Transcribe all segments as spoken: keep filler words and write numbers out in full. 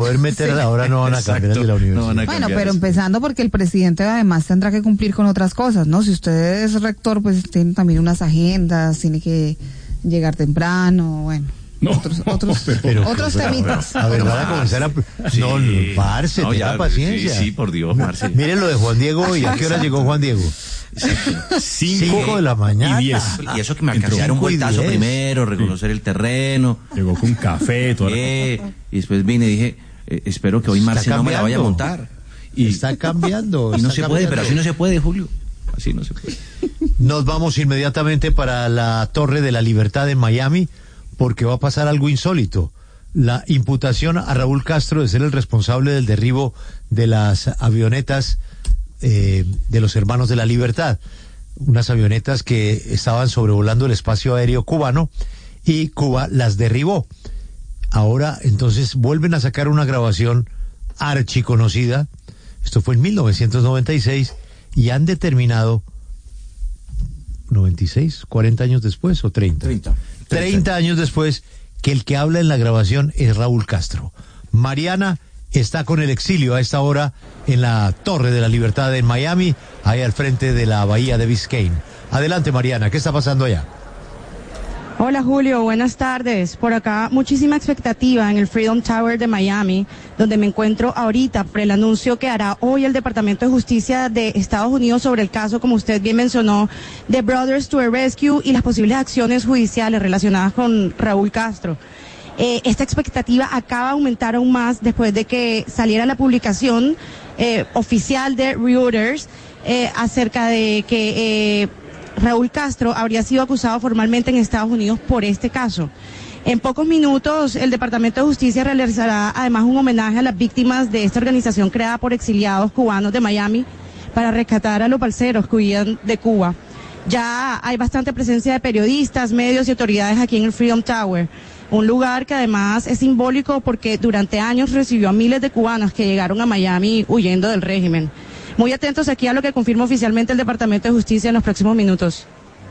poder meter sí. ahora no van a cambiar el de la universidad. No van a bueno, pero empezando porque el presidente además tendrá que cumplir con otras cosas, ¿no? Si usted es rector, pues tiene también unas agendas, tiene que llegar temprano, bueno. No, otros otros, pero, otros pero, temitas. A ver, van a comenzar a... Sí. No, parce, no, tenga ya, paciencia. Sí, sí, por Dios, parce. Miren lo de Juan Diego, ¿y a qué hora llegó Juan Diego? Cinco de la mañana. Y diez. Y eso que me alcancé a dar un vueltazo primero, reconocer sí. el terreno. Llegó con café, todo. Eh, y después vine y dije, eh, espero que hoy Marce no me la vaya a montar. Y está cambiando. Y no está se cambiando. puede, pero así no se puede, Julio. Así no se puede. Nos vamos inmediatamente para la Torre de la Libertad en Miami, porque va a pasar algo insólito. La imputación a Raúl Castro de ser el responsable del derribo de las avionetas eh, de los Hermanos de la Libertad. Unas avionetas que estaban sobrevolando el espacio aéreo cubano y Cuba las derribó. Ahora, entonces, vuelven a sacar una grabación archiconocida. Esto fue en mil novecientos noventa y seis y han determinado noventa y seis, cuarenta años después o treinta. treinta. treinta años después que el que habla en la grabación es Raúl Castro. Mariana está con el exilio a esta hora en la Torre de la Libertad en Miami, ahí al frente de la bahía de Biscayne. Adelante, Mariana, ¿qué está pasando allá? Hola Julio, buenas tardes. Por acá muchísima expectativa en el Freedom Tower de Miami, donde me encuentro ahorita por el anuncio que hará hoy el Departamento de Justicia de Estados Unidos sobre el caso, como usted bien mencionó, de Brothers to a Rescue y las posibles acciones judiciales relacionadas con Raúl Castro. Eh, esta expectativa acaba de aumentar aún más después de que saliera la publicación eh, oficial de Reuters eh, acerca de que... Eh, Raúl Castro habría sido acusado formalmente en Estados Unidos por este caso. En pocos minutos, el Departamento de Justicia realizará además un homenaje a las víctimas de esta organización creada por exiliados cubanos de Miami para rescatar a los balseros que huían de Cuba. Ya hay bastante presencia de periodistas, medios y autoridades aquí en el Freedom Tower, un lugar que además es simbólico porque durante años recibió a miles de cubanos que llegaron a Miami huyendo del régimen. Muy atentos aquí a lo que confirma oficialmente el Departamento de Justicia en los próximos minutos.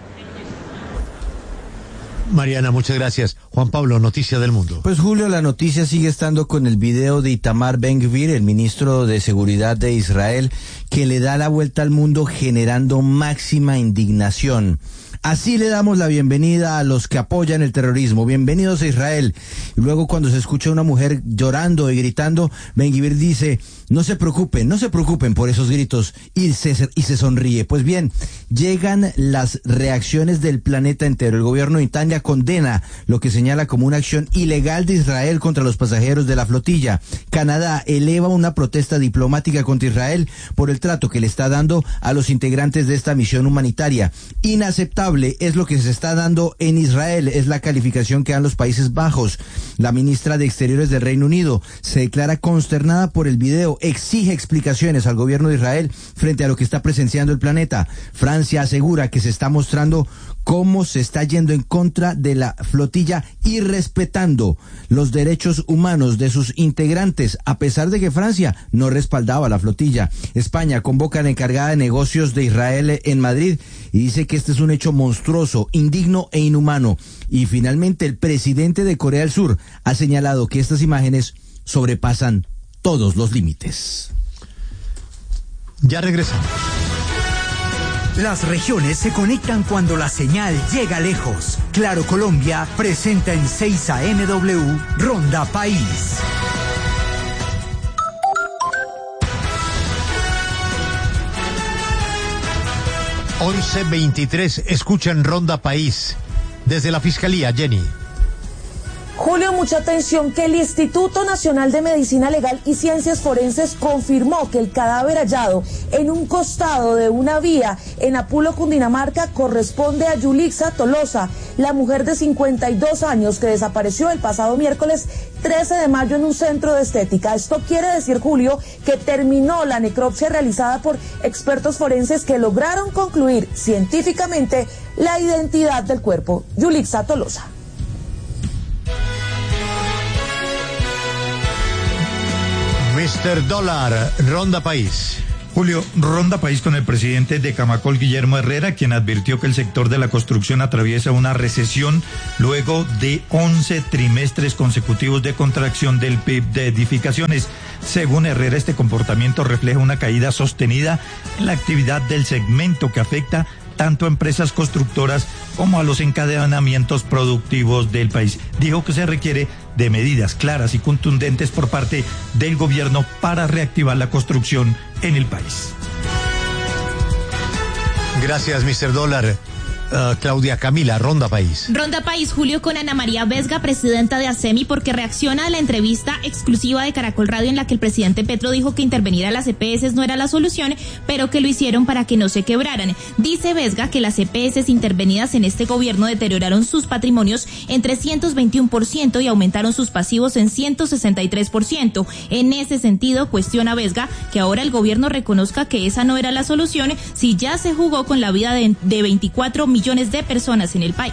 Mariana, muchas gracias. Juan Pablo, Noticia del Mundo. Pues Julio, la noticia sigue estando con el video de Itamar Ben-Gvir, el ministro de Seguridad de Israel, que le da la vuelta al mundo generando máxima indignación. Así le damos la bienvenida a los que apoyan el terrorismo. Bienvenidos a Israel. Y luego cuando se escucha a una mujer llorando y gritando, Ben-Gvir dice, no se preocupen, no se preocupen por esos gritos, y se, y se sonríe. Pues bien, llegan las reacciones del planeta entero. El gobierno de Italia condena lo que señala como una acción ilegal de Israel contra los pasajeros de la flotilla. Canadá eleva una protesta diplomática contra Israel por el trato que le está dando a los integrantes de esta misión humanitaria. Inaceptable es lo que se está dando en Israel, es la calificación que dan los Países Bajos. La ministra de Exteriores del Reino Unido se declara consternada por el video, exige explicaciones al gobierno de Israel frente a lo que está presenciando el planeta. Francia asegura que se está mostrando cómo se está yendo en contra de la flotilla y respetando los derechos humanos de sus integrantes, a pesar de que Francia no respaldaba a la flotilla. España convoca a la encargada de negocios de Israel en Madrid y dice que este es un hecho monstruoso, indigno e inhumano. Y finalmente el presidente de Corea del Sur ha señalado que estas imágenes sobrepasan todos los límites. Ya regresamos. Las regiones se conectan cuando la señal llega lejos. Claro Colombia presenta en seis A M W Ronda País. once veintitrés, escuchan Ronda País. Desde la Fiscalía, Jenny. Julio, mucha atención, que el Instituto Nacional de Medicina Legal y Ciencias Forenses confirmó que el cadáver hallado en un costado de una vía en Apulo, Cundinamarca, corresponde a Yulixa Tolosa, la mujer de cincuenta y dos años que desapareció el pasado miércoles trece de mayo en un centro de estética. Esto quiere decir, Julio, que terminó la necropsia realizada por expertos forenses que lograron concluir científicamente la identidad del cuerpo. Yulixa Tolosa. mister Dólar, Ronda País. Julio, ronda país con el presidente de Camacol, Guillermo Herrera, quien advirtió que el sector de la construcción atraviesa una recesión luego de once trimestres consecutivos de contracción del P I B de edificaciones. Según Herrera, este comportamiento refleja una caída sostenida en la actividad del segmento que afecta tanto a empresas constructoras como a los encadenamientos productivos del país. Dijo que se requiere de medidas claras y contundentes por parte del gobierno para reactivar la construcción en el país. Gracias, mister Dólar. Uh, Claudia Camila, Ronda País. Ronda País, Julio, con Ana María Vesga, presidenta de ASEMI, porque reacciona a la entrevista exclusiva de Caracol Radio en la que el presidente Petro dijo que intervenir a las E P S no era la solución, pero que lo hicieron para que no se quebraran. Dice Vesga que las E P S intervenidas en este gobierno deterioraron sus patrimonios en trescientos veintiuno por ciento y aumentaron sus pasivos en ciento sesenta y tres por ciento. En ese sentido, cuestiona Vesga que ahora el gobierno reconozca que esa no era la solución si ya se jugó con la vida de, de veinticuatro millones de personas en el país.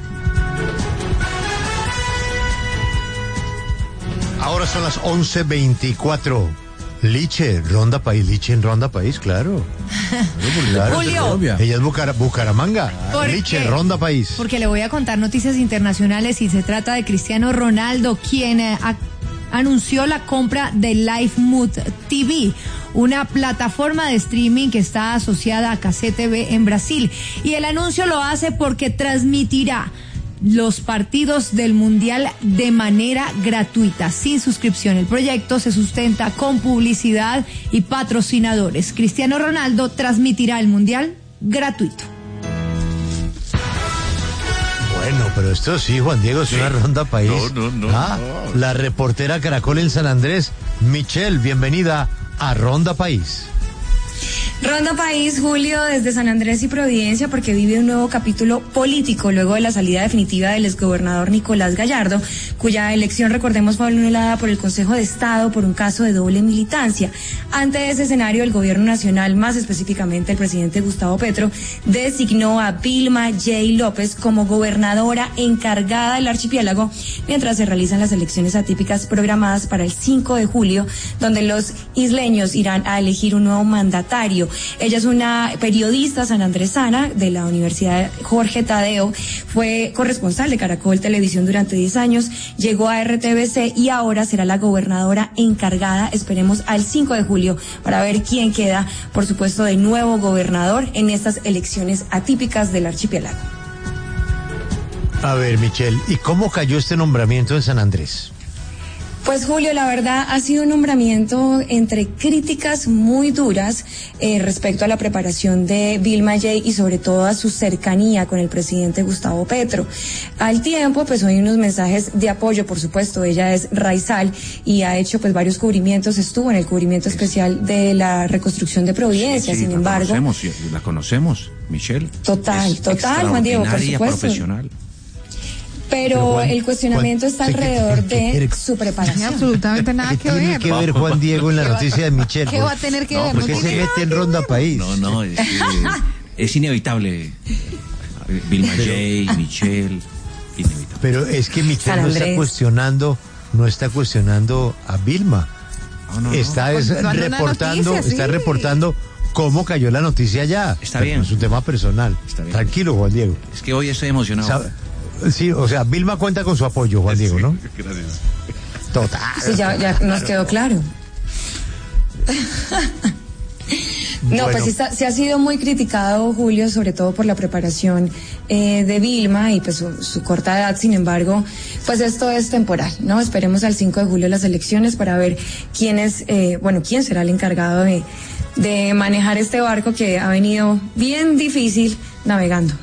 Ahora son las once veinticuatro. Liche, Ronda País, Liche en Ronda País, claro. claro Julio. Ella es Bucara, Bucaramanga. Liche, qué? Ronda País. Porque le voy a contar noticias internacionales y se trata de Cristiano Ronaldo, quien eh, a, anunció la compra de Lifemood T V, una plataforma de streaming que está asociada a C A C T V en Brasil. Y el anuncio lo hace porque transmitirá los partidos del Mundial de manera gratuita, sin suscripción. El proyecto se sustenta con publicidad y patrocinadores. Cristiano Ronaldo transmitirá el Mundial gratuito. Bueno, pero esto sí, Juan Diego, es sí. una Ronda País. No, no, no, ah, no. La reportera Caracol en San Andrés, Michelle, bienvenida a Ronda País. Ronda País, Julio, desde San Andrés y Providencia, porque vive un nuevo capítulo político luego de la salida definitiva del exgobernador Nicolás Gallardo, cuya elección, recordemos, fue anulada por el Consejo de Estado por un caso de doble militancia. Ante ese escenario, el gobierno nacional, más específicamente el presidente Gustavo Petro, designó a Vilma J. López como gobernadora encargada del archipiélago, mientras se realizan las elecciones atípicas programadas para el cinco de julio, donde los isleños irán a elegir un nuevo mandatario. Ella es una periodista sanandresana de la Universidad Jorge Tadeo, fue corresponsal de Caracol Televisión durante diez años, llegó a R T V C y ahora será la gobernadora encargada, esperemos al cinco de julio, para ver quién queda, por supuesto, de nuevo gobernador en estas elecciones atípicas del archipiélago. A ver, Michelle, ¿y cómo cayó este nombramiento en San Andrés? Pues Julio, la verdad ha sido un nombramiento entre críticas muy duras eh, respecto a la preparación de Vilma J. y sobre todo a su cercanía con el presidente Gustavo Petro. Al tiempo, pues hay unos mensajes de apoyo, por supuesto. Ella es raizal y ha hecho pues varios cubrimientos, estuvo en el cubrimiento especial de la reconstrucción de Providencia, sí, sí, sin la embargo. Conocemos, la conocemos, Michelle. Total, es total, Juan Diego, por supuesto. Profesional. Pero, Pero Juan, el cuestionamiento Juan, está alrededor ¿qué, qué, qué, de su preparación. No tiene absolutamente nada que ver. Tiene que ver Juan Diego en la noticia de Michelle. ¿Qué va a tener que no, ver? ¿Por qué se mete en Ronda País? No, no, es, es inevitable. Vilma J, Michelle, inevitable. Pero es que Michelle no está cuestionando, no está cuestionando a Vilma. No, no, está no. Es pues, reportando, noticia, está sí. reportando cómo cayó la noticia ya. Está bien. Es un tema personal. Está bien. Tranquilo, Juan Diego. Es que hoy estoy emocionado. ¿Sabe? Sí, o sea, Vilma cuenta con su apoyo, Juan Diego, ¿no? Sí, gracias. Total. Sí, ya, ya nos quedó claro. No, bueno. pues sí, sí ha sido muy criticado, Julio, sobre todo por la preparación eh, de Vilma y pues su, su corta edad. Sin embargo, pues esto es temporal, ¿no? Esperemos al cinco de julio las elecciones para ver quién es, eh, bueno, quién será el encargado de, de manejar este barco que ha venido bien difícil navegando.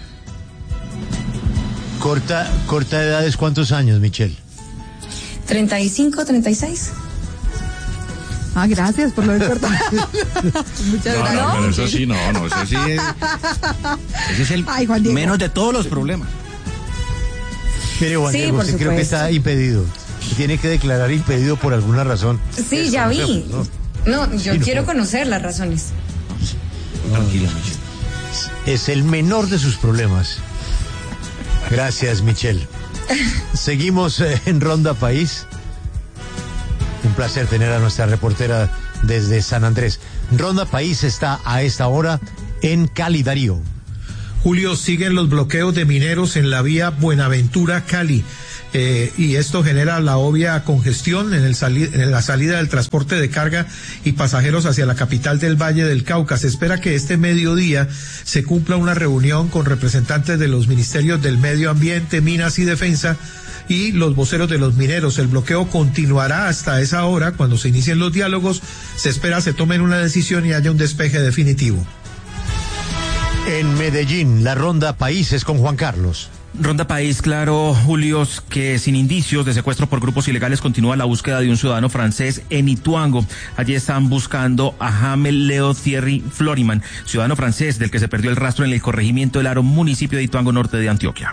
Corta, corta edad es ¿cuántos años, Michelle? treinta y cinco, treinta y seis. Ah, gracias por lo de corta. Muchas no, gracias. No, pero eso sí, no, no, eso sí es. Ese es el Ay, menos de todos los problemas. Pero Juan sí, Diego, usted creo que está impedido. Tiene que declarar impedido por alguna razón. Sí, eso, ya vi. No, no yo sí, quiero no. conocer las razones. Tranquila, Michelle. Es el menor de sus problemas. Gracias, Michelle. Seguimos eh, en Ronda País. Un placer tener a nuestra reportera desde San Andrés. Ronda País está a esta hora en Cali, Darío. Julio, siguen los bloqueos de mineros en la vía Buenaventura-Cali. Eh, y esto genera la obvia congestión en, el sali- en la salida del transporte de carga y pasajeros hacia la capital del Valle del Cauca. Se espera que este mediodía se cumpla una reunión con representantes de los ministerios del Medio Ambiente, Minas y Defensa y los voceros de los mineros. El bloqueo continuará hasta esa hora. Cuando se inicien los diálogos, se espera se tomen una decisión y haya un despeje definitivo. En Medellín, la Ronda País es con Juan Carlos. Ronda País, claro, Julio, que sin indicios de secuestro por grupos ilegales continúa la búsqueda de un ciudadano francés en Ituango. Allí están buscando a Jamel Leo Thierry Floriman, ciudadano francés del que se perdió el rastro en el corregimiento del Aro, municipio de Ituango, norte de Antioquia.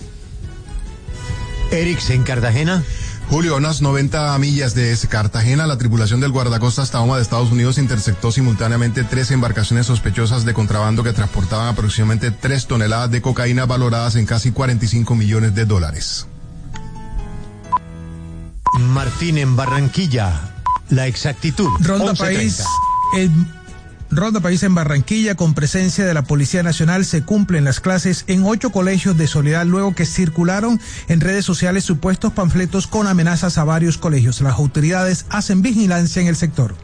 Erix, en Cartagena. Julio, a unas noventa millas de Cartagena, la tripulación del guardacostas Tahoma de Estados Unidos interceptó simultáneamente tres embarcaciones sospechosas de contrabando que transportaban aproximadamente tres toneladas de cocaína valoradas en casi cuarenta y cinco millones de dólares. Martín, en Barranquilla, la exactitud. Ronda País, el Ronda País en Barranquilla, con presencia de la Policía Nacional, se cumplen las clases en ocho colegios de Soledad luego que circularon en redes sociales supuestos panfletos con amenazas a varios colegios. Las autoridades hacen vigilancia en el sector.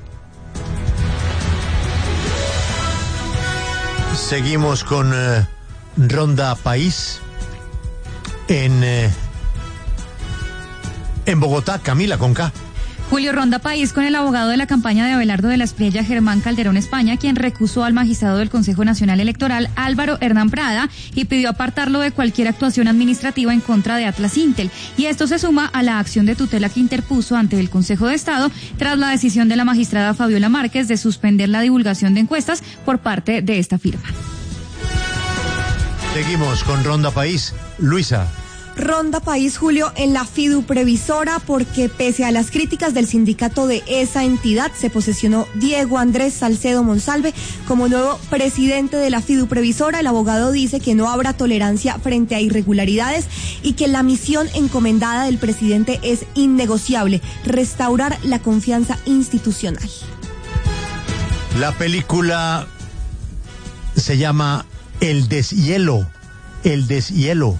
Seguimos con eh, Ronda País en, eh, en Bogotá, Camila Conca. Julio, Ronda País con el abogado de la campaña de Abelardo de la Espriella, Germán Calderón España, quien recusó al magistrado del Consejo Nacional Electoral, Álvaro Hernán Prada, y pidió apartarlo de cualquier actuación administrativa en contra de Atlas Intel. Y esto se suma a la acción de tutela que interpuso ante el Consejo de Estado tras la decisión de la magistrada Fabiola Márquez de suspender la divulgación de encuestas por parte de esta firma. Seguimos con Ronda País. Luisa. Ronda País, Julio, en la Fiduprevisora, porque pese a las críticas del sindicato de esa entidad, se posesionó Diego Andrés Salcedo Monsalve como nuevo presidente de la Fiduprevisora. El abogado dice que no habrá tolerancia frente a irregularidades y que la misión encomendada del presidente es innegociable: restaurar la confianza institucional. La película se llama El Deshielo, El Deshielo.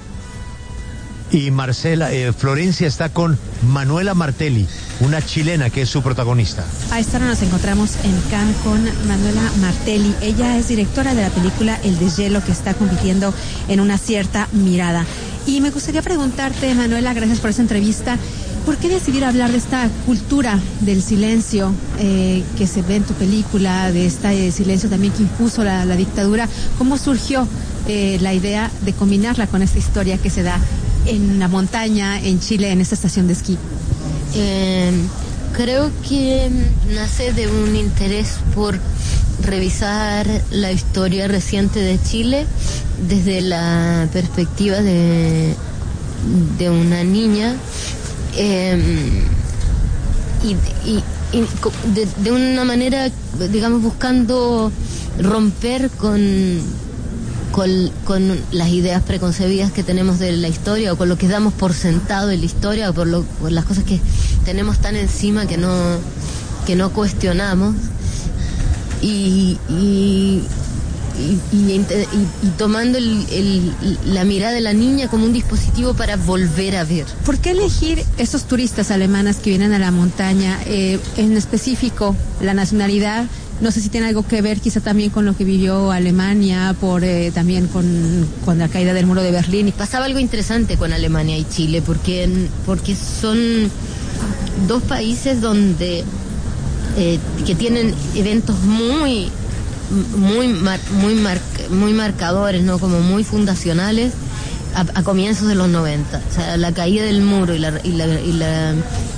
Y Marcela, eh, Florencia está con Manuela Martelli, una chilena que es su protagonista. A esta hora nos encontramos en Cannes con Manuela Martelli. Ella es directora de la película El Deshielo, que está compitiendo en Una Cierta Mirada. Y me gustaría preguntarte, Manuela, gracias por esa entrevista, ¿por qué decidir hablar de esta cultura del silencio eh, que se ve en tu película, de este silencio también que impuso la, la dictadura? ¿Cómo surgió eh, la idea de combinarla con esta historia que se da en la montaña, en Chile, en esta estación de esquí? Eh, creo que nace de un interés por revisar la historia reciente de Chile desde la perspectiva de, de una niña eh, y, y, y de, de una manera, digamos, buscando romper con Con, con las ideas preconcebidas que tenemos de la historia, o con lo que damos por sentado en la historia, o por, lo, por las cosas que tenemos tan encima que no, que no cuestionamos, y, y, y, y, y, y tomando el, el, la mirada de la niña como un dispositivo para volver a ver. ¿Por qué elegir estos turistas alemanas que vienen a la montaña, eh, en específico la nacionalidad? No sé si tiene algo que ver quizá también con lo que vivió Alemania, por eh, también con, con la caída del muro de Berlín. Pasaba algo interesante con Alemania y Chile, porque, porque son dos países donde eh, que tienen eventos muy muy mar, muy mar, muy marcadores, ¿no? Como muy fundacionales a, a comienzos de los noventa. O sea, la caída del muro y la y la, y la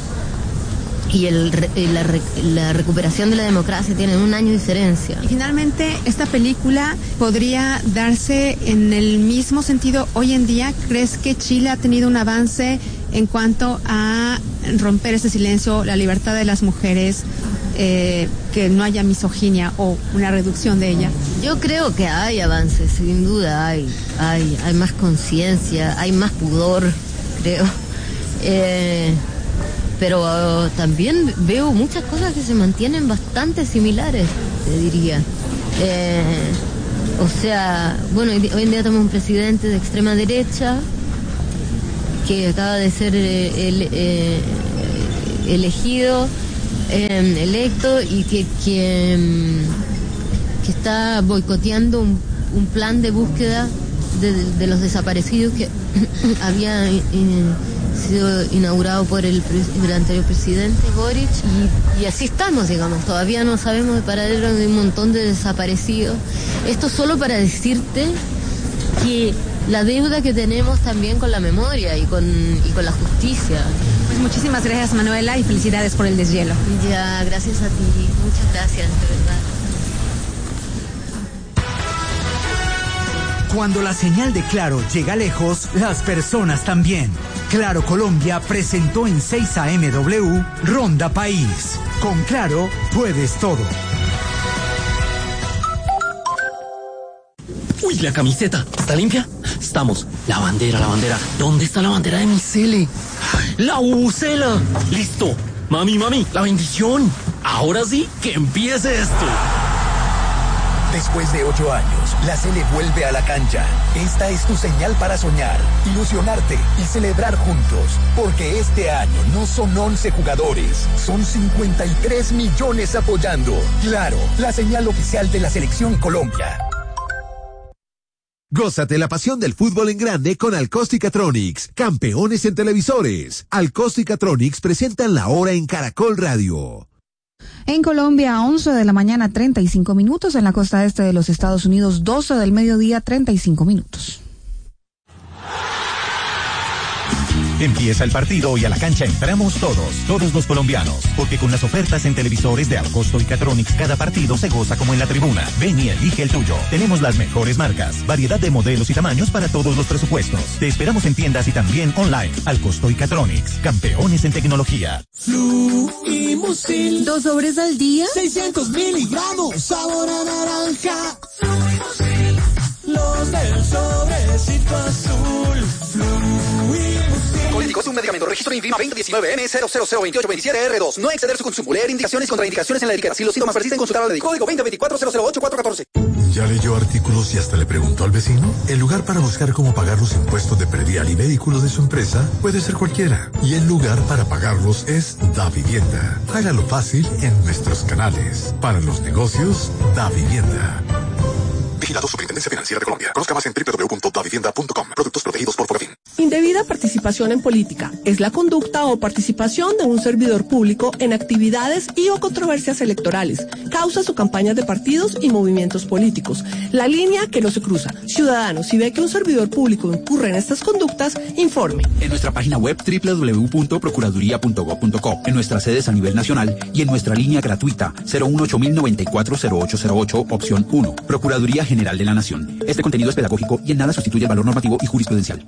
y el, la, la recuperación de la democracia tienen un año de diferencia. Y finalmente, esta película podría darse en el mismo sentido hoy en día. ¿Crees que Chile ha tenido un avance en cuanto a romper ese silencio, la libertad de las mujeres, eh, que no haya misoginia o una reducción de ella? Yo creo que hay avances, sin duda hay, hay, hay más conciencia, hay más pudor, creo. Eh, pero uh, también veo muchas cosas que se mantienen bastante similares, te diría. Eh, o sea, bueno, hoy, hoy en día tenemos un presidente de extrema derecha que acaba de ser eh, el, eh, elegido, eh, electo, y que, que, que está boicoteando un, un plan de búsqueda de, de los desaparecidos que había eh, sido inaugurado por el, el anterior presidente Boric, y, y así estamos, digamos, todavía no sabemos el paradero de un montón de desaparecidos. Esto solo para decirte que la deuda que tenemos también con la memoria y con, y con la justicia. Pues muchísimas gracias, Manuela, y felicidades por el deshielo. Ya, gracias a ti, muchas gracias, de verdad. Cuando la señal de Claro llega lejos, las personas también. Claro Colombia presentó en seis A M W Ronda País. Con Claro puedes todo. Uy, la camiseta, ¿está limpia? Estamos. La bandera, la bandera. ¿Dónde está la bandera de mi Cele? La bubucela. Listo. Mami, mami, la bendición. Ahora sí, que empiece esto. Después de ocho años, la Cele vuelve a la cancha. Esta es tu señal para soñar, ilusionarte y celebrar juntos. Porque este año no son once jugadores, son cincuenta y tres millones apoyando. Claro, la señal oficial de la Selección Colombia. Gózate la pasión del fútbol en grande con Alcóstica-Tronics, campeones en televisores. Alcóstica-Tronics presentan la hora en Caracol Radio. En Colombia, once de la mañana, treinta y cinco minutos. En la costa este de los Estados Unidos, doce del mediodía, treinta y cinco minutos. Empieza el partido y a la cancha entramos todos, todos los colombianos, porque con las ofertas en televisores de Alcóstica-Tronics cada partido se goza como en la tribuna. Ven y elige el tuyo. Tenemos las mejores marcas, variedad de modelos y tamaños para todos los presupuestos. Te esperamos en tiendas y también online. Alcóstica-Tronics, campeones en tecnología. Fluimusil. Dos sobres al día. seiscientos miligramos, sabor a naranja. Fluimusil. Los del sobrecito azul. Fluimusil. Colíticos, un medicamento, registro INVIMA veinte diecinueve N cero cero cero veintiocho veintisiete R dos. No exceder su consumo. Leer indicaciones y contraindicaciones en la etiqueta. Si los síntomas persisten, consultar al médico. Código veinte veinticuatro cero cero ocho cuatro catorce. ¿Ya leyó artículos y hasta le preguntó al vecino? El lugar para buscar cómo pagar los impuestos de predial y vehículos de su empresa puede ser cualquiera. Y el lugar para pagarlos es Da Vivienda. Hágalo fácil en nuestros canales. Para los negocios, Da Vivienda. Vigilado Superintendencia Financiera de Colombia. Conozca más en doble u doble u doble u punto da vivienda punto com. Productos protegidos por Fogafín. Indebida participación en política es la conducta o participación de un servidor público en actividades y o controversias electorales, causas o campañas de partidos y movimientos políticos. La línea que no se cruza. Ciudadanos, si ve que un servidor público incurre en estas conductas, informe. En nuestra página web doble u doble u doble u punto procuraduría punto gob punto co, en nuestras sedes a nivel nacional y en nuestra línea gratuita cero uno ocho mil noventa y cuatro cero ocho cero ocho, opción uno. Procuraduría General de la Nación. Este contenido es pedagógico y en nada sustituye el valor normativo y jurisprudencial.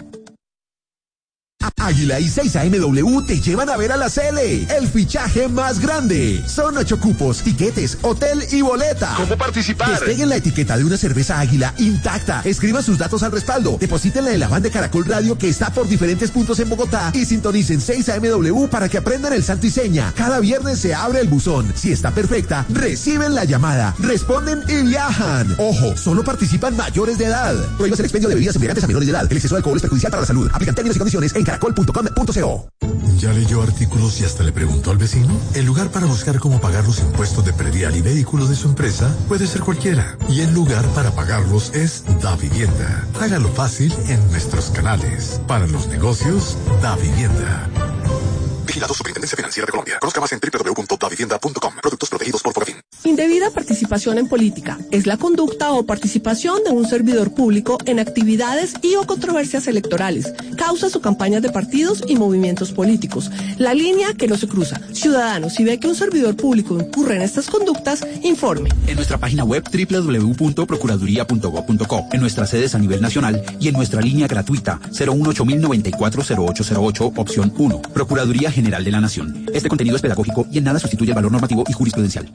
Águila y seis A M W te llevan a ver a la Cele, el fichaje más grande. Son ocho cupos, tiquetes, hotel y boleta. ¿Cómo participar? Despeguen la etiqueta de una cerveza Águila intacta. Escriban sus datos al respaldo. Deposítenla en la van de Caracol Radio que está por diferentes puntos en Bogotá y sintonicen seis A M W para que aprendan el santo y seña. Cada viernes se abre el buzón. Si está perfecta, reciben la llamada, responden y viajan. Ojo, solo participan mayores de edad. Prohíbas el expendio de bebidas embriagantes a menores de edad. El exceso de alcohol es perjudicial para la salud. Aplican términos y condiciones en caracol punto com punto co. ¿Ya leyó artículos y hasta le preguntó al vecino? El lugar para buscar cómo pagar los impuestos de predial y vehículos de su empresa puede ser cualquiera. Y el lugar para pagarlos es Da Vivienda. Hágalo fácil en nuestros canales. Para los negocios, Da Vivienda. Vigilado Superintendencia Financiera de Colombia. Conozca más en doble u doble u doble u punto da vivienda punto com. Productos protegidos por Fogafín. Indebida participación en política es la conducta o participación de un servidor público en actividades y o controversias electorales, causas o campañas de partidos y movimientos políticos. La línea que no se cruza. Ciudadanos, si ve que un servidor público incurre en estas conductas, informe. En nuestra página web doble u doble u doble u punto procuraduría punto gob punto co, en nuestras sedes a nivel nacional y en nuestra línea gratuita cero uno ocho mil noventa y cuatro cero ocho cero ocho, opción uno. Procuraduría General de la Nación. Este contenido es pedagógico y en nada sustituye el valor normativo y jurisprudencial.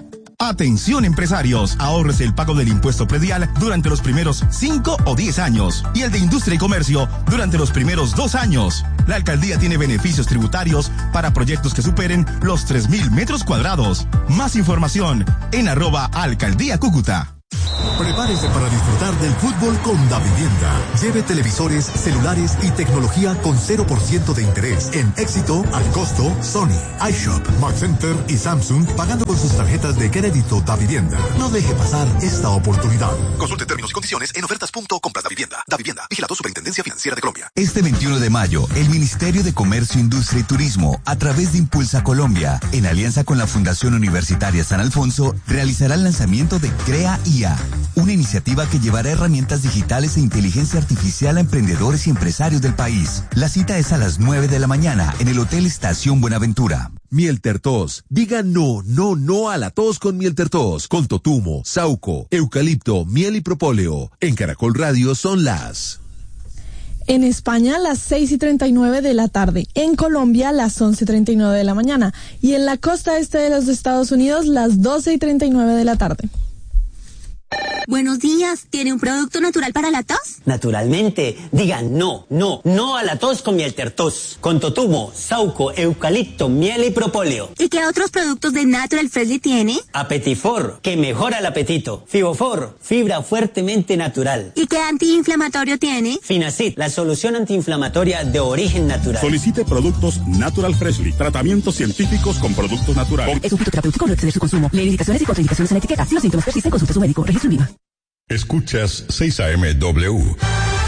Atención empresarios, ahorres el pago del impuesto predial durante los primeros cinco o diez años y el de industria y comercio durante los primeros dos años. La alcaldía tiene beneficios tributarios para proyectos que superen los tres mil metros cuadrados. Más información en arroba alcaldía Cúcuta. Prepárese para disfrutar del fútbol con Davivienda. Lleve televisores, celulares y tecnología con cero por ciento de interés en Éxito, Al Costo, Sony, iShop, Mark Center y Samsung, pagando con sus tarjetas de crédito Davivienda. No deje pasar esta oportunidad. Consulte términos y condiciones en ofertas punto compras Davivienda. Davivienda, vigilado Superintendencia Financiera de Colombia. Este veintiuno de mayo, el Ministerio de Comercio, Industria y Turismo, a través de Impulsa Colombia, en alianza con la Fundación Universitaria San Alfonso, realizará el lanzamiento de Crea I A, una iniciativa que llevará herramientas digitales e inteligencia artificial a emprendedores y empresarios del país. La cita es a las nueve de la mañana en el Hotel Estación Buenaventura. Miel Tertos. Diga no, no, no a la tos con Miel Tertos. Con totumo, sauco, eucalipto, miel y propóleo. En Caracol Radio son las... En España, las seis y treinta y nueve de la tarde. En Colombia, las once y treinta y nueve de la mañana. Y en la costa este de los Estados Unidos, las doce y treinta y nueve de la tarde. Buenos días, ¿tiene un producto natural para la tos? Naturalmente, digan no, no, no a la tos con Miel Tertos, con totumo, sauco, eucalipto, miel y propóleo. ¿Y qué otros productos de Natural Freshly tiene? Apetifor, que mejora el apetito. Fibofor, fibra fuertemente natural. ¿Y qué antiinflamatorio tiene? Finacid, la solución antiinflamatoria de origen natural. Solicite productos Natural Freshly, tratamientos científicos con productos naturales. Es un fitoterapéutico, no exceder su consumo. Lee indicaciones y contraindicaciones en la etiqueta. Si los síntomas persisten, consulte a su médico. Registro INVIMA. Escuchas seis A M W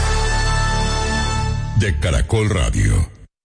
de Caracol Radio.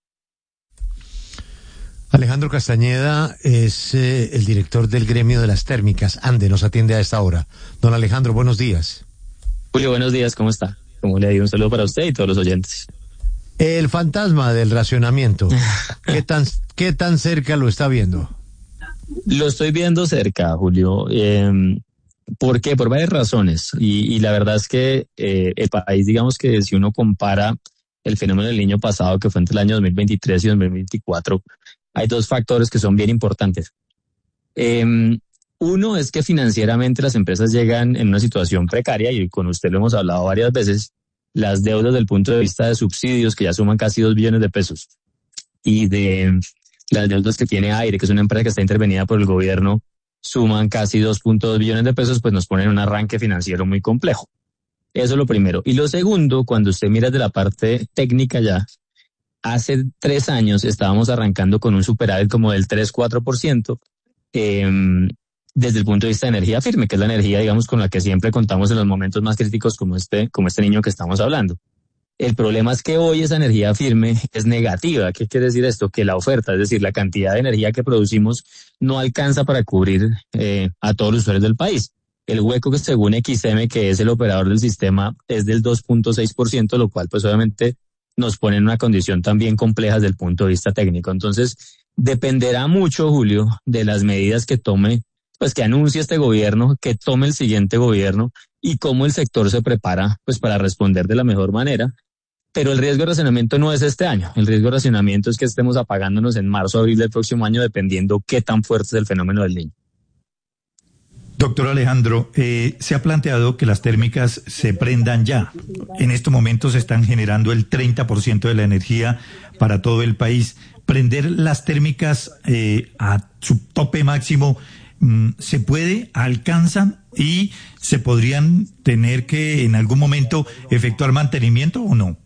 Alejandro Castañeda es eh, el director del gremio de las térmicas. ANDE nos atiende a esta hora. Don Alejandro, buenos días. Julio, buenos días, ¿cómo está? Como le digo, un saludo para usted y todos los oyentes. El fantasma del racionamiento, ¿qué tan, qué tan cerca lo está viendo? Lo estoy viendo cerca, Julio. Eh, ¿Por qué? Por varias razones. Y, y la verdad es que eh, el país, digamos que si uno compara el fenómeno del Niño pasado, que fue entre el año dos mil veintitrés y dos mil veinticuatro, hay dos factores que son bien importantes. Eh, uno es que financieramente las empresas llegan en una situación precaria, y con usted lo hemos hablado varias veces, las deudas desde el punto de vista de subsidios, que ya suman casi dos billones de pesos, y de las deudas que tiene Aire, que es una empresa que está intervenida por el gobierno, suman casi dos punto dos billones de pesos, pues nos ponen un arranque financiero muy complejo. Eso es lo primero. Y lo segundo, cuando usted mira de la parte técnica ya, hace tres años estábamos arrancando con un superávit como del tres, cuatro por ciento, eh, desde el punto de vista de energía firme, que es la energía, digamos, con la que siempre contamos en los momentos más críticos como este, como este niño que estamos hablando. El problema es que hoy esa energía firme es negativa. ¿Qué quiere decir esto? Que la oferta, es decir, la cantidad de energía que producimos no alcanza para cubrir eh, a todos los usuarios del país. El hueco que según X M, que es el operador del sistema, es del dos punto seis por ciento, lo cual pues obviamente nos pone en una condición también compleja desde el punto de vista técnico. Entonces, dependerá mucho, Julio, de las medidas que tome, pues que anuncie este gobierno, que tome el siguiente gobierno y cómo el sector se prepara pues para responder de la mejor manera. Pero el riesgo de racionamiento no es este año. El riesgo de racionamiento es que estemos apagándonos en marzo o abril del próximo año, dependiendo qué tan fuerte es el fenómeno del Niño. Doctor Alejandro, eh, se ha planteado que las térmicas se prendan ya. En estos momentos se están generando el treinta por ciento de la energía para todo el país. Prender las térmicas eh, a su tope máximo, ¿se puede? ¿Alcanzan? ¿Y se podrían tener que en algún momento efectuar mantenimiento o no?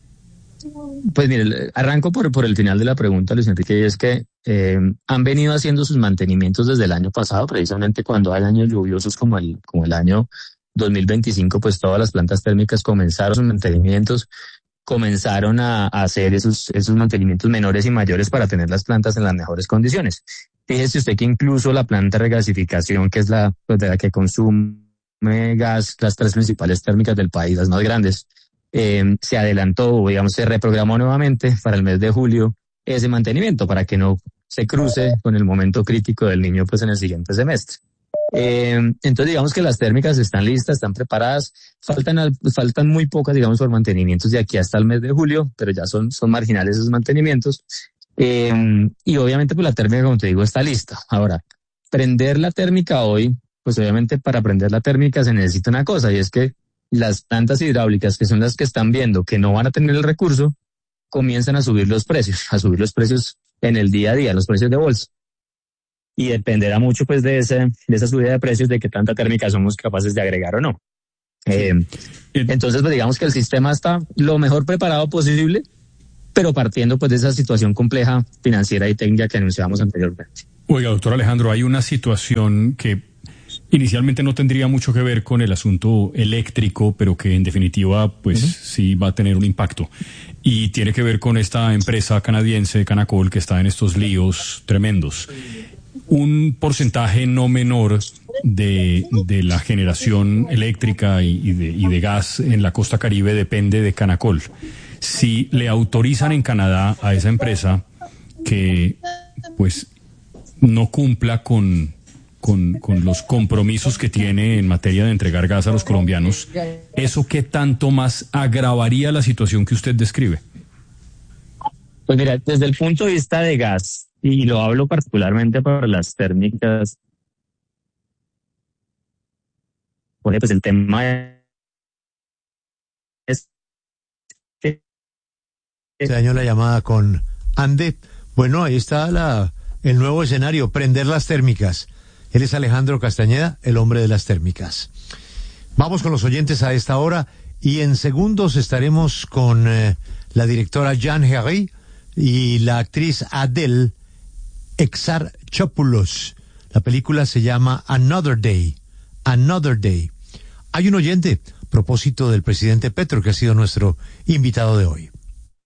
Pues mire, arranco por, por el final de la pregunta, Luis Enrique, y es que eh, han venido haciendo sus mantenimientos desde el año pasado, precisamente cuando hay años lluviosos como el, como el año dos mil veinticinco, pues todas las plantas térmicas comenzaron sus mantenimientos, comenzaron a, a hacer esos, esos mantenimientos menores y mayores para tener las plantas en las mejores condiciones. Fíjese usted que incluso la planta de regasificación, que es la, pues, de la que consume gas, las tres principales térmicas del país, las más grandes, Eh, se adelantó, digamos, se reprogramó nuevamente para el mes de julio ese mantenimiento para que no se cruce con el momento crítico del Niño pues en el siguiente semestre. Eh, entonces digamos que las térmicas están listas, están preparadas, faltan, al, faltan muy pocas, digamos, por mantenimientos de aquí hasta el mes de julio, pero ya son, son marginales esos mantenimientos. Eh, y obviamente pues la térmica, como te digo, está lista. Ahora, prender la térmica hoy pues obviamente para prender la térmica se necesita una cosa, y es que las plantas hidráulicas, que son las que están viendo que no van a tener el recurso, comienzan a subir los precios, a subir los precios en el día a día, los precios de bolsa. Y dependerá mucho pues de, ese, de esa subida de precios, de qué tanta térmica somos capaces de agregar o no. Eh, entonces, pues digamos que el sistema está lo mejor preparado posible, pero partiendo pues de esa situación compleja financiera y técnica que anunciamos anteriormente. Oiga, doctor Alejandro, hay una situación que inicialmente no tendría mucho que ver con el asunto eléctrico, pero que en definitiva pues uh-huh. sí va a tener un impacto. Y tiene que ver con esta empresa canadiense, Canacol, que está en estos líos tremendos. Un porcentaje no menor de, de la generación eléctrica y, y, de, y de gas en la costa Caribe depende de Canacol. Si le autorizan en Canadá a esa empresa que pues no cumpla con, con, con los compromisos que tiene en materia de entregar gas a los colombianos, ¿eso qué tanto más agravaría la situación que usted describe? Pues mira, desde el punto de vista de gas, y lo hablo particularmente para las térmicas, pues el tema es... Se dañó la llamada con Ande. Bueno, ahí está la, el nuevo escenario, prender las térmicas. Él es Alejandro Castañeda, el hombre de las térmicas. Vamos con los oyentes a esta hora y en segundos estaremos con eh, la directora Jan Herry y la actriz Adele Exarchopoulos. La película se llama Another Day. Another Day. Hay un oyente a propósito del presidente Petro, que ha sido nuestro invitado de hoy.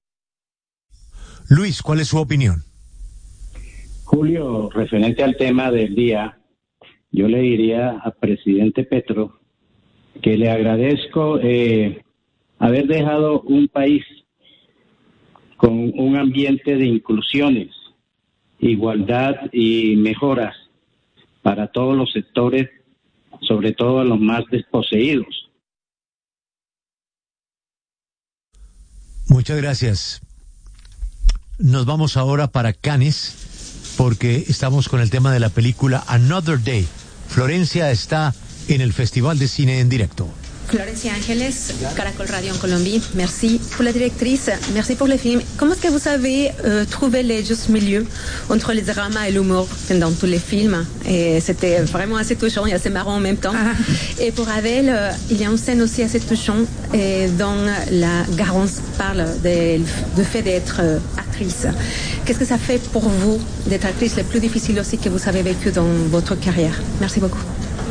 Luis, ¿cuál es su opinión? Julio, referente al tema del día, yo le diría al presidente Petro que le agradezco eh, haber dejado un país con un ambiente de inclusiones, igualdad y mejoras para todos los sectores, sobre todo los más desposeídos. Muchas gracias. Nos vamos ahora para Cannes, porque estamos con el tema de la película Another Day. Florencia está en el Festival de Cine en directo. Florencia Ángeles, Caracol Radio en Colombie. Merci pour la directrice, merci pour le film. Comment est-ce que vous avez euh, trouvé le juste milieu entre le drama et l'humour dans tous les films? Et c'était vraiment assez touchant et assez marrant en même temps. Ah. Et pour Adèle, euh, il y a une scène aussi assez touchante et dont la Garance parle de, du fait d'être euh, actrice. Qu'est-ce que ça fait pour vous d'être actrice, le plus difficile aussi que vous avez vécu dans votre carrière? Merci beaucoup.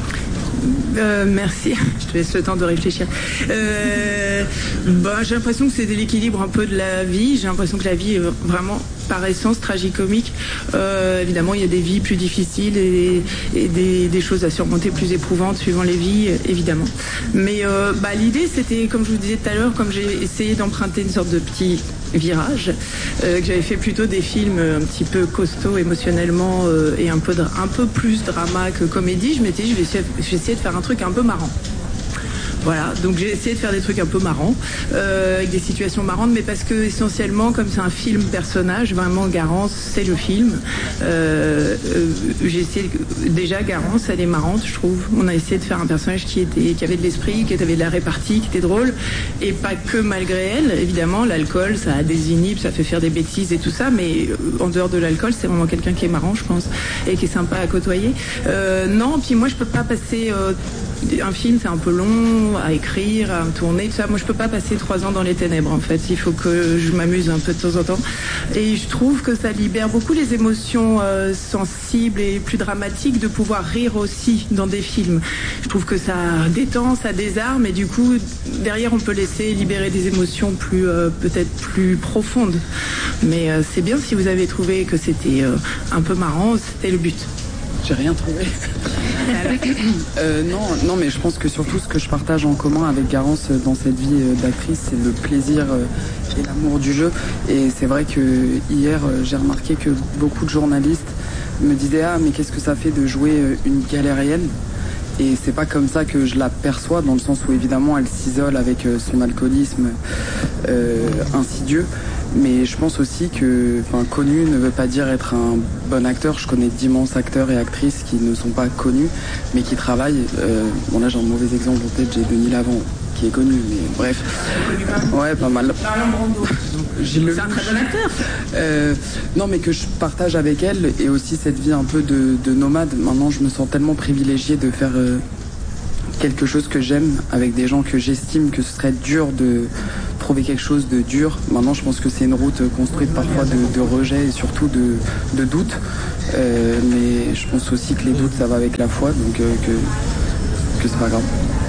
Euh, merci, je te laisse le temps de réfléchir. Euh, bah, j'ai l'impression que c'est de l'équilibre un peu de la vie. J'ai l'impression que la vie est vraiment par essence tragicomique. Euh, évidemment, il y a des vies plus difficiles et, et des, des choses à surmonter plus éprouvantes suivant les vies, évidemment. Mais euh, bah, l'idée, c'était, comme je vous disais tout à l'heure, comme j'ai essayé d'emprunter une sorte de petit virage, euh, que j'avais fait plutôt des films un petit peu costauds émotionnellement euh, et un peu, un peu plus drama que comédie, je m'étais dit, je vais essayer, je vais essayer de faire un truc un peu marrant. Voilà, donc j'ai essayé de faire des trucs un peu marrants, euh, avec des situations marrantes, mais parce que essentiellement, comme c'est un film personnage, vraiment Garance, c'est le film. Euh, euh, j'ai essayé déjà Garance, elle est marrante, je trouve. On a essayé de faire un personnage qui était, qui avait de l'esprit, qui avait de la répartie, qui était drôle, et pas que malgré elle. Évidemment, l'alcool, ça désinhibe, ça fait faire des bêtises et tout ça, mais en dehors de l'alcool, c'est vraiment quelqu'un qui est marrant, je pense, et qui est sympa à côtoyer. Euh, non, puis moi, je peux pas passer. Euh, Un film, c'est un peu long à écrire, à tourner, tout ça. Moi, je peux pas passer trois ans dans les ténèbres, en fait. Il faut que je m'amuse un peu de temps en temps. Et je trouve que ça libère beaucoup les émotions euh, sensibles et plus dramatiques de pouvoir rire aussi dans des films. Je trouve que ça détend, ça désarme, et du coup, derrière, on peut laisser libérer des émotions plus, euh, peut-être plus profondes. Mais euh, c'est bien si vous avez trouvé que c'était euh, un peu marrant, c'était le but. J'ai rien trouvé. euh, non, non, mais je pense que surtout ce que je partage en commun avec Garance dans cette vie d'actrice, c'est le plaisir et l'amour du jeu. Et c'est vrai que hier, j'ai remarqué que beaucoup de journalistes me disaient « Ah, mais qu'est-ce que ça fait de jouer une galérienne ?» Et c'est pas comme ça que je la perçois, dans le sens où évidemment elle s'isole avec son alcoolisme euh, insidieux. Mais je pense aussi que enfin, connu ne veut pas dire être un bon acteur. Je connais d'immenses acteurs et actrices qui ne sont pas connus, mais qui travaillent. Euh, bon là j'ai un mauvais exemple en tête, j'ai Denis Lavant qui est connu, mais bref. Ouais, pas mal. C'est un très bon acteur. Euh, non, mais que je partage avec elle, et aussi cette vie un peu de, de nomade. Maintenant, je me sens tellement privilégiée de faire euh, quelque chose que j'aime, avec des gens que j'estime que ce serait dur de trouver quelque chose de dur. Maintenant, je pense que c'est une route construite parfois de, de rejet et surtout de, de doute. Euh, mais je pense aussi que les doutes, ça va avec la foi, donc euh, que, que c'est pas grave.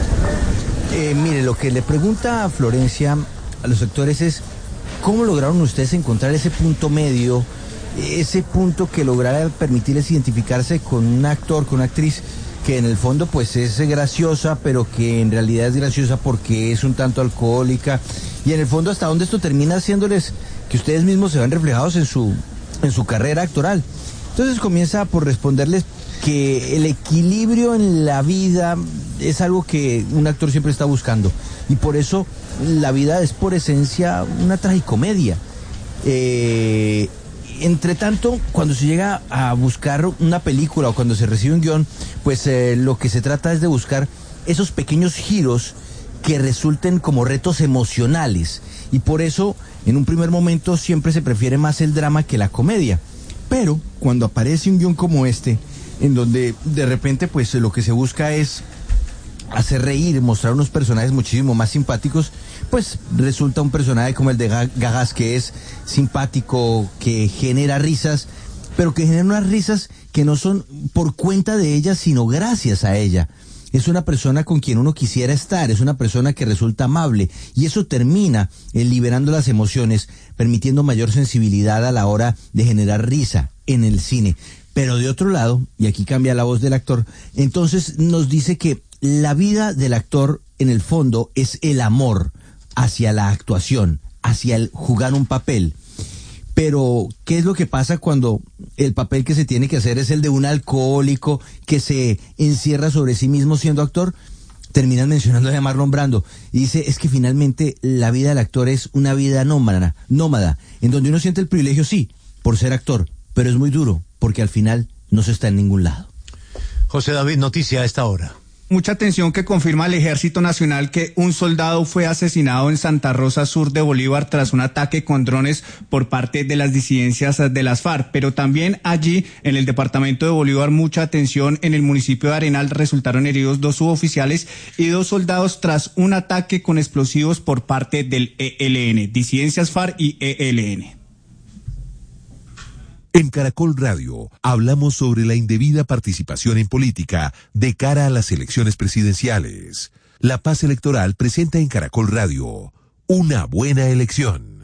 Eh, mire, lo que le pregunta a Florencia a los actores es ¿cómo lograron ustedes encontrar ese punto medio, ese punto que lograra permitirles identificarse con un actor, con una actriz que en el fondo pues es graciosa, pero que en realidad es graciosa porque es un tanto alcohólica, y en el fondo hasta dónde esto termina haciéndoles que ustedes mismos se van reflejados en su, en su carrera actoral? Entonces comienza por responderles que el equilibrio en la vida es algo que un actor siempre está buscando, y por eso la vida es por esencia una tragicomedia. Eh, entre tanto, cuando se llega a buscar una película o cuando se recibe un guión, pues eh, lo que se trata es de buscar esos pequeños giros que resulten como retos emocionales, y por eso en un primer momento siempre se prefiere más el drama que la comedia. Pero cuando aparece un guión como este, en donde de repente pues lo que se busca es hacer reír, mostrar unos personajes muchísimo más simpáticos, pues resulta un personaje como el de Gagas, que es simpático, que genera risas, pero que genera unas risas que no son por cuenta de ella, sino gracias a ella. Es una persona con quien uno quisiera estar, es una persona que resulta amable, y eso termina eh, liberando las emociones, permitiendo mayor sensibilidad a la hora de generar risa en el cine. Pero de otro lado, y aquí cambia la voz del actor, entonces nos dice que la vida del actor en el fondo es el amor hacia la actuación, hacia el jugar un papel. Pero, ¿qué es lo que pasa cuando el papel que se tiene que hacer es el de un alcohólico que se encierra sobre sí mismo siendo actor? Terminan mencionando a Marlon Brando, y dice, es que finalmente la vida del actor es una vida nómada, nómada, en donde uno siente el privilegio, sí, por ser actor, pero es muy duro, porque al final no se está en ningún lado. José David, noticia a esta hora. Mucha atención, que confirma el Ejército Nacional que un soldado fue asesinado en Santa Rosa, sur de Bolívar, tras un ataque con drones por parte de las disidencias de las FARC. Pero también allí, en el departamento de Bolívar, mucha atención, en el municipio de Arenal resultaron heridos dos suboficiales y dos soldados tras un ataque con explosivos por parte del E L N, disidencias FARC y E L N. En Caracol Radio hablamos sobre la indebida participación en política de cara a las elecciones presidenciales. La Paz Electoral presenta en Caracol Radio una buena elección.